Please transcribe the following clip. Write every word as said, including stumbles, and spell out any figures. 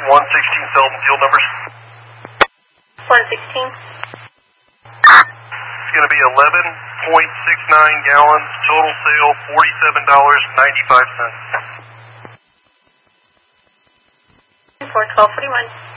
one sixteen Selden fuel numbers. one sixteen. It's going to be eleven point six nine gallons, total sale forty-seven dollars and ninety-five cents. four twelve forty-one.